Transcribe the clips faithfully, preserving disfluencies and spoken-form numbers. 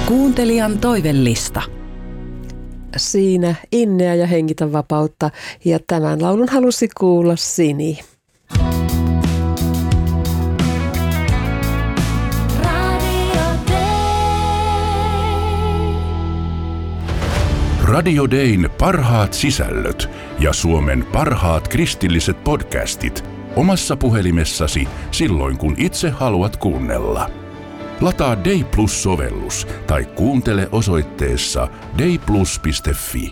Kuuntelijan toivellista. Siinä inneä ja hengitä vapautta, ja tämän laulun halusi kuulla Sini. Radio Dayn parhaat sisällöt ja Suomen parhaat kristilliset podcastit omassa puhelimessasi silloin, kun itse haluat kuunnella. Lataa Day Plus-sovellus tai kuuntele osoitteessa dayplus piste fi.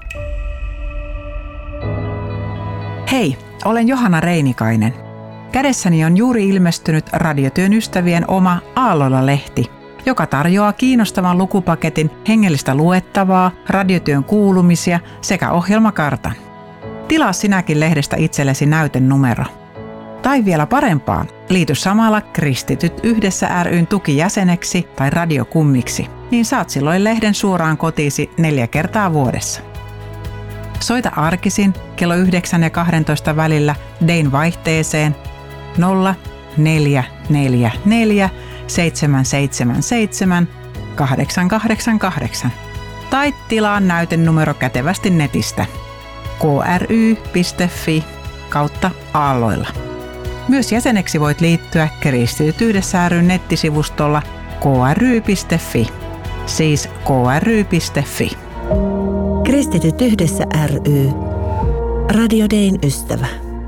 Hei, olen Johanna Reinikainen. Kädessäni on juuri ilmestynyt Radiotyön ystävien oma Aalloilla-lehti, joka tarjoaa kiinnostavan lukupaketin hengellistä luettavaa, radiotyön kuulumisia sekä ohjelmakartan. Tilaa sinäkin lehdestä itsellesi näytenumero. Tai vielä parempaa, liity samalla Kristityt yhdessä ry:n tukijäseneksi tai radiokummiksi, niin saat silloin lehden suoraan kotiisi neljä kertaa vuodessa. Soita arkisin kello yhdeksän ja kahdentoista välillä Dayn vaihteeseen nolla neljä neljä neljä seitsemän seitsemän seitsemän kahdeksan kahdeksan kahdeksan tai tilaa näytenumero kätevästi netistä kry piste fi kautta aalloilla. Myös jäseneksi voit liittyä Kristityt yhdessä ry:n nettisivustolla kry piste fi, siis kry piste fi. Kristityt yhdessä ry. Radio Dayn ystävä.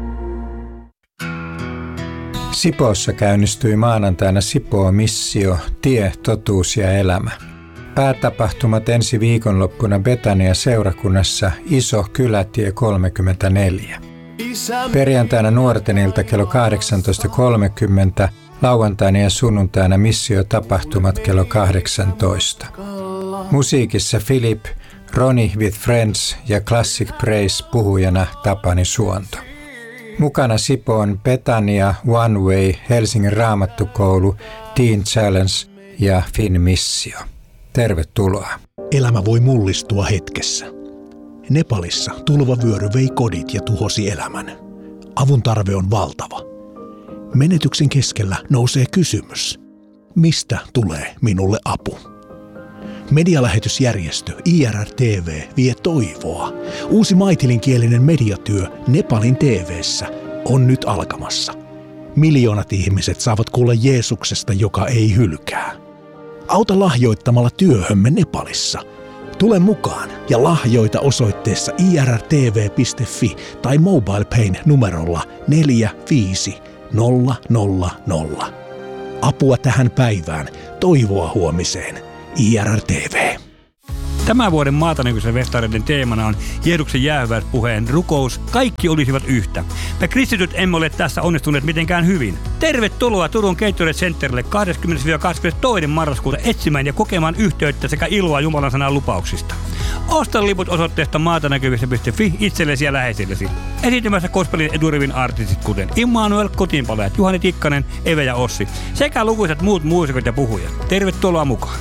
Sipoossa käynnistyi maanantaina Sipoo-missio Tie, totuus ja elämä. Päätapahtumat ensi viikonloppuna Betania-seurakunnassa Iso Kylätie kolmekymmentäneljä. Perjantaina nuorten ilta kello kahdeksantoista kolmekymmentä, lauantaina ja sunnuntaina missiotapahtumat kello kahdeksantoista. Musiikissa Philip, Ronnie with Friends ja Classic Praise puhujana Tapani Suonto. Mukana Sipoon Betania, One Way, Helsingin Raamattukoulu, Teen Challenge ja Fin Missio. Tervetuloa. Elämä voi mullistua hetkessä. Nepalissa tulvavyöry vei kodit ja tuhosi elämän. Avun tarve on valtava. Menetyksen keskellä nousee kysymys. Mistä tulee minulle apu? Medialähetysjärjestö I R R T V vie toivoa. Uusi maitilinkielinen mediatyö Nepalin T V:ssä on nyt alkamassa. Miljoonat ihmiset saavat kuulla Jeesuksesta, joka ei hylkää. Auta lahjoittamalla työhömme Nepalissa. Tule mukaan ja lahjoita osoitteessa i r r t v piste fi tai MobilePayn numerolla neljä viisi nolla nolla nolla. Apua tähän päivään, toivoa huomiseen. I R R T V. Tämän vuoden maatanäköisen festareiden teemana on Jeesuksen jäähyväispuheen rukous, kaikki olisivat yhtä. Me kristityt emme ole tässä onnistuneet mitenkään hyvin. Tervetuloa Turun Gatorade Centerille kahdeskymmenes kahdeskymmenestoinen marraskuuta etsimään ja kokemaan yhteyttä sekä iloa Jumalan sanan lupauksista. Osta liput osoitteesta maatanäkyvistä piste fi itsellesi ja läheisillesi. Esiintymässä gospelin edurivin artistit kuten Immanuel, Kotiinpalajat, Juhani Tikkanen, Eve ja Ossi sekä lukuisat muut muusikot ja puhujat. Tervetuloa mukaan.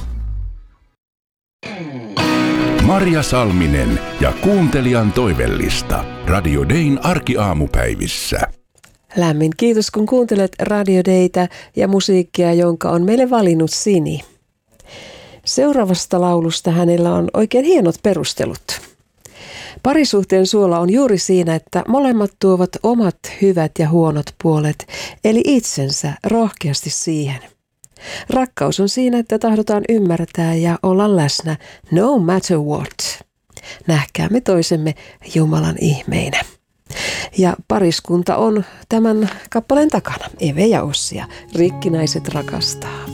Marja Salminen ja kuuntelijan toivellista. Radio Dayn arkiaamupäivissä. Lämmin kiitos, kun kuuntelet Radio Daytä ja musiikkia, jonka on meille valinnut Sini. Seuraavasta laulusta hänellä on oikein hienot perustelut. Parisuhteen suola on juuri siinä, että molemmat tuovat omat hyvät ja huonot puolet, eli itsensä rohkeasti siihen. Rakkaus on siinä, että tahdotaan ymmärtää ja olla läsnä no matter what. Nähkäämme toisemme Jumalan ihmeinä. Ja pariskunta on tämän kappaleen takana. Eve ja Ossi ja Rikkinäiset rakastaa.